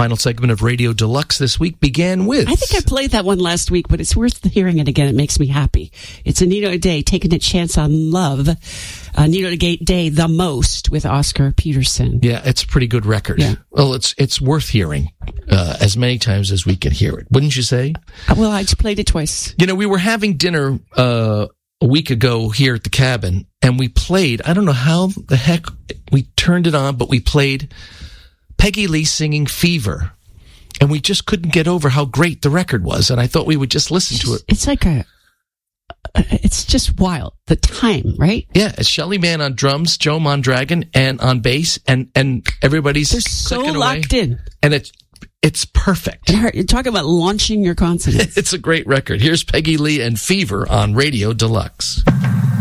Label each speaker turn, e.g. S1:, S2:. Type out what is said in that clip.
S1: final segment of Radio Deluxe this week began with...
S2: I think I played that one last week, but it's worth hearing it again. It makes me happy. It's Anita O'Day, Taking a Chance on Love. Anita O'Day, The Most, with Oscar Peterson.
S1: Yeah, it's a pretty good record.
S2: Yeah.
S1: Well, it's worth hearing as many times as we can hear it. Wouldn't you say?
S2: Well, I just played it twice.
S1: You know, we were having dinner a week ago here at the cabin, and we played, I don't know how the heck we turned it on, but we played Peggy Lee singing Fever. And we just couldn't get over how great the record was, and I thought we would just listen to it.
S2: It's like it's just wild. The time, right?
S1: Yeah, it's Shelly Manne on drums, Joe Mondragon, and on bass, and everybody's
S2: They're so
S1: clicking
S2: locked
S1: away.
S2: in.
S1: And it's perfect.
S2: You're talking about launching your consonants.
S1: It's a great record. Here's Peggy Lee and Fever on Radio Deluxe.